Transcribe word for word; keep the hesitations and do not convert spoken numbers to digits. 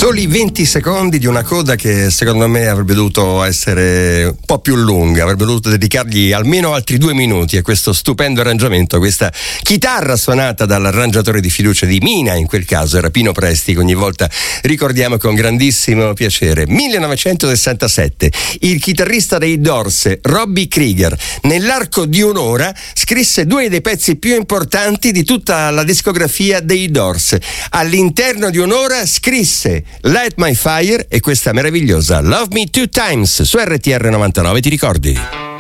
Soli venti secondi di una coda che secondo me avrebbe dovuto essere un po' più lunga, avrebbe dovuto dedicargli almeno altri due minuti a questo stupendo arrangiamento, a questa chitarra suonata dall'arrangiatore di fiducia di Mina, in quel caso era Pino Presti, che ogni volta ricordiamo con grandissimo piacere. millenovecentosessantasette, il chitarrista dei Doors, Robbie Krieger, nell'arco di un'ora scrisse due dei pezzi più importanti di tutta la discografia dei Doors. All'interno di un'ora scrisse Light My Fire e questa meravigliosa Love Me Two Times su R T R novantanove, ti ricordi?